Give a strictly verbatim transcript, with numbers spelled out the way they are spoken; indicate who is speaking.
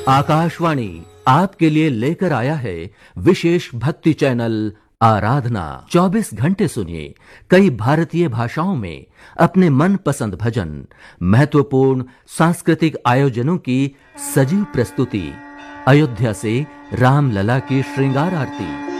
Speaker 1: आकाशवाणी आपके लिए लेकर आया है विशेष भक्ति चैनल आराधना। चौबीस घंटे सुनिए कई भारतीय भाषाओं में अपने मनपसंद भजन, महत्वपूर्ण सांस्कृतिक आयोजनों की सजीव प्रस्तुति, अयोध्या से रामलला की श्रृंगार आरती।